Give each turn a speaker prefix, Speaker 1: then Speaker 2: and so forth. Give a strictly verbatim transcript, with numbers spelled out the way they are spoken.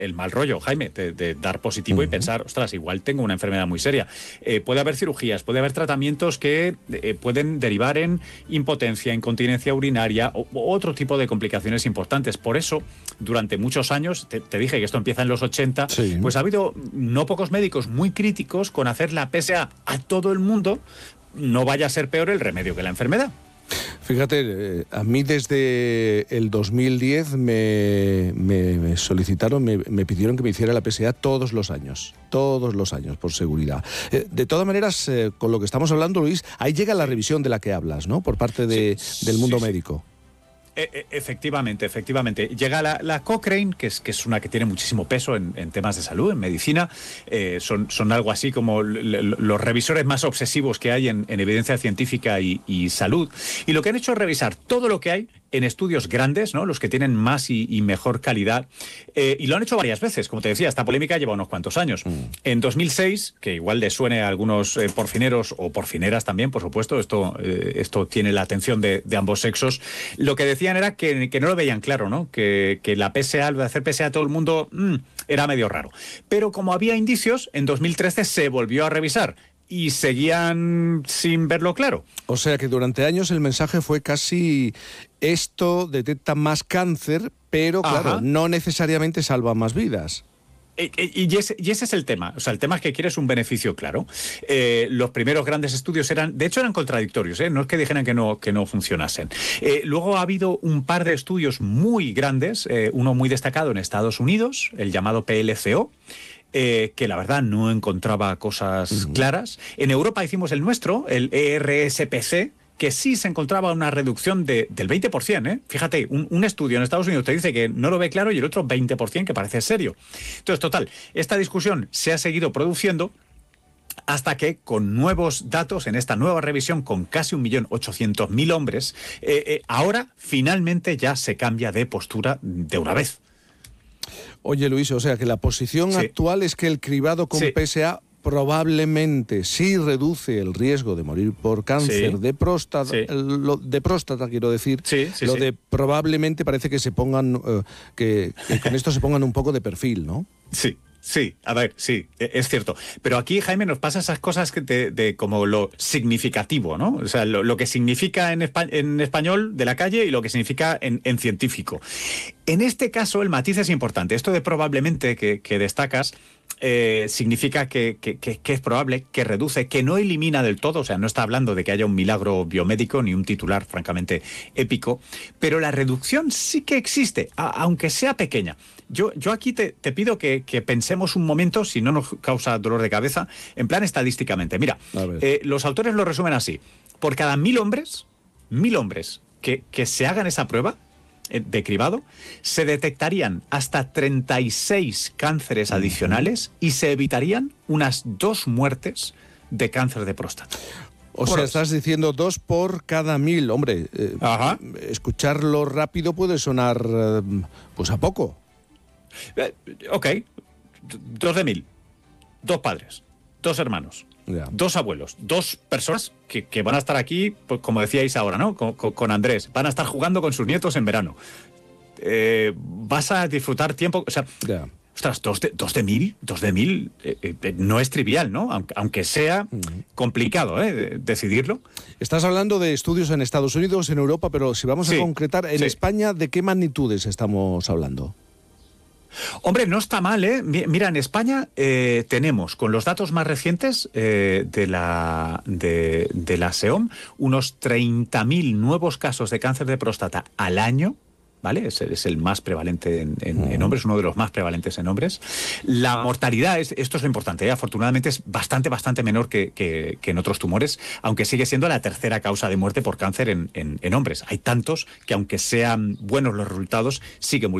Speaker 1: el mal rollo, Jaime, de, de dar positivo uh-huh. y pensar, ostras, igual tengo una enfermedad muy seria. Eh, puede haber cirugías, puede haber tratamientos que eh, pueden derivar en impotencia, incontinencia urinaria o, o otro tipo de complicaciones importantes. Por eso, durante muchos años, te, te dije que esto empieza en los ochenta, sí. pues ha habido no pocos médicos muy críticos con hacer la P S A a todo el mundo, no vaya a ser peor el remedio que la enfermedad.
Speaker 2: Fíjate, a mí desde el dos mil diez me, me, me solicitaron, me, me pidieron que me hiciera la P S A todos los años, todos los años, por seguridad. De todas maneras, con lo que estamos hablando, Luis, ahí llega la revisión de la que hablas, ¿no? Por parte de, sí, del mundo sí, médico.
Speaker 1: E- efectivamente, efectivamente. Llega la, la Cochrane, que es, que es una que tiene muchísimo peso en, en temas de salud, en medicina. Eh, son, son algo así como l- l- los revisores más obsesivos que hay en, en evidencia científica y, y salud. Y lo que han hecho es revisar todo lo que hay en estudios grandes, ¿no? Los que tienen más y, y mejor calidad. Eh, y lo han hecho varias veces. Como te decía, esta polémica lleva unos cuantos años. Mm. En dos mil seis, que igual le suene a algunos eh, porcineros o porcineras también, por supuesto, esto, eh, esto tiene la atención de, de ambos sexos, lo que decían era que, que no lo veían claro, ¿no? Que, que la P S A, lo de hacer P S A a todo el mundo, mmm, era medio raro. Pero como había indicios, en dos mil trece se volvió a revisar. Y seguían sin verlo claro.
Speaker 2: O sea que durante años el mensaje fue casi esto detecta más cáncer, pero claro, Ajá. no necesariamente salva más vidas.
Speaker 1: Y ese, y ese es el tema. O sea, el tema es que quieres un beneficio claro. Eh, los primeros grandes estudios eran, de hecho, eran contradictorios, ¿eh? No es que dijeran que no, que no funcionasen. Eh, luego ha habido un par de estudios muy grandes, eh, uno muy destacado en Estados Unidos, el llamado P L C O, Eh, que la verdad no encontraba cosas uh-huh. claras. En Europa hicimos el nuestro, el E R S P C, que sí se encontraba una reducción de, del veinte por ciento. ¿eh? Fíjate, un, un estudio en Estados Unidos te dice que no lo ve claro y el otro veinte por ciento, que parece serio. Entonces, total, esta discusión se ha seguido produciendo hasta que, con nuevos datos, en esta nueva revisión, con casi un millón ochocientos mil hombres, eh, eh, ahora finalmente ya se cambia de postura de una vez.
Speaker 2: Oye, Luis, o sea que la posición sí. actual es que el cribado con sí. P S A probablemente sí reduce el riesgo de morir por cáncer sí. de próstata, sí. lo, de próstata quiero decir,
Speaker 1: sí, sí,
Speaker 2: lo
Speaker 1: sí.
Speaker 2: de probablemente parece que se pongan, uh, que, que con esto se pongan un poco de perfil, ¿no?
Speaker 1: Sí. Sí, a ver, sí, es cierto. Pero aquí, Jaime, nos pasa esas cosas que de, de como lo significativo, ¿no? O sea, lo, lo que significa en, espa- en español de la calle y lo que significa en, en científico. En este caso, el matiz es importante. Esto de probablemente que, que destacas eh, significa que, que, que, que es probable, que reduce, que no elimina del todo. O sea, no está hablando de que haya un milagro biomédico ni un titular francamente épico, pero la reducción sí que existe, a, aunque sea pequeña. Yo, yo aquí te, te pido que, que pensemos un momento, si no nos causa dolor de cabeza, en plan estadísticamente. Mira, eh, los autores lo resumen así. Por cada mil hombres, mil hombres que, que se hagan esa prueba eh, de cribado, se detectarían hasta treinta y seis cánceres adicionales y se evitarían unas dos muertes de cáncer de próstata.
Speaker 2: O sea, estás diciendo dos por cada mil. Hombre, eh,
Speaker 1: Ajá.
Speaker 2: escucharlo rápido puede sonar eh, pues a poco.
Speaker 1: Eh, ok, dos de mil, dos padres, dos hermanos, yeah. dos abuelos, dos personas que, que van a estar aquí, pues como decíais ahora, ¿no? Con, con, con Andrés, van a estar jugando con sus nietos en verano. Eh, vas a disfrutar tiempo, o sea, yeah. ostras, dos de, dos de mil, dos de mil, eh, eh, no es trivial, ¿no? Aunque, aunque sea uh-huh. complicado, ¿eh? Decidirlo.
Speaker 2: Estás hablando de estudios en Estados Unidos, en Europa, pero si vamos a sí, concretar, en sí. España, ¿de qué magnitudes estamos hablando?
Speaker 1: Hombre, no está mal, ¿eh? Mira, en España eh, tenemos, con los datos más recientes eh, de, la, de, de la S E O M, unos treinta mil nuevos casos de cáncer de próstata al año, ¿vale? Es, es el más prevalente en, en, en hombres, uno de los más prevalentes en hombres. La mortalidad, es, esto es lo importante, ¿eh? Afortunadamente es bastante, bastante menor que, que, que en otros tumores, aunque sigue siendo la tercera causa de muerte por cáncer en, en, en hombres. Hay tantos que, aunque sean buenos los resultados, sigue muriendo.